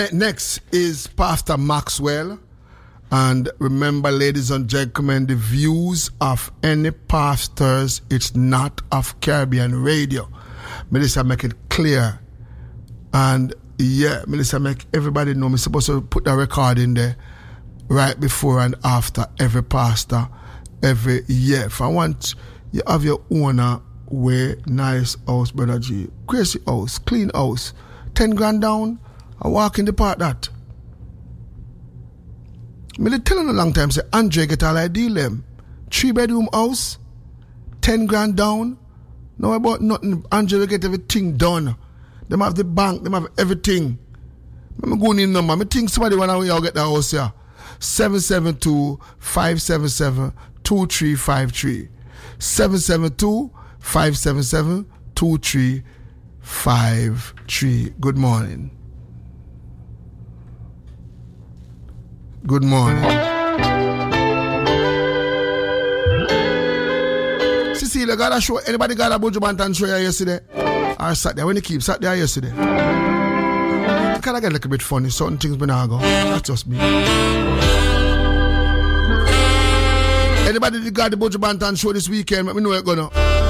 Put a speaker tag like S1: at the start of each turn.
S1: Next is Pastor Maxwell. And remember, ladies and gentlemen, the views of any pastors, it's not of Caribbean Radio. Melissa make it clear. And yeah, Melissa make everybody know. I'm supposed to put the record in there right before and after every pastor, every year. If I want you have your owner way nice house, Brother G. Crazy house, clean house. 10 grand down, I walk in the park that. Me tell him a long time, say, Andre get all I deal them. 3-bedroom house, 10 grand down. No about nothing. Andre will get everything done. Them have the bank, them have everything. I'm going in number. I think somebody wanna get the house here. 772-577-2353. 772-577-2353. Good morning. Good morning. Cecilia, got a show. Anybody got a Buju Banton show yesterday? Or Saturday? When you keep Saturday or yesterday? I kind of get a little bit funny. Certain things been go. That's just me. Anybody that got the Buju Banton show this weekend? Let me know what's going on.